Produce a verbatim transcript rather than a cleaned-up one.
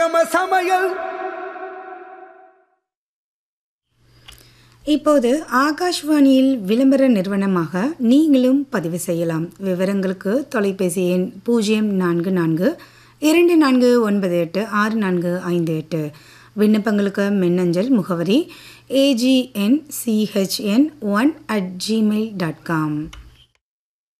நம்ம சமையல். இப்போது ஆகாஷ்வாணியில் விளம்பர நிறுவனமாக நீங்களும் பதிவு செய்யலாம். விவரங்களுக்கு தொலைபேசி எண் பூஜ்ஜியம் நான்கு நான்கு இரண்டு நான்கு ஒன்பது எட்டு ஆறு நான்கு ஐந்து எட்டு. விண்ணப்பங்களுக்கு மின்னஞ்சல் முகவரி ஏஜிஎன்சிஹெச்என் one at Gmail dot com.